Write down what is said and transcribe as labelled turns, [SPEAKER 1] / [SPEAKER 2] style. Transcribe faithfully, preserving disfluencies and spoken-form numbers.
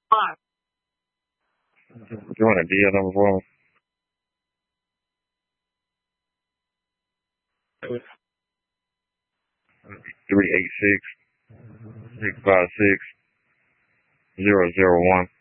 [SPEAKER 1] You want a D L number for him? three eight six, six five six, zero zero one.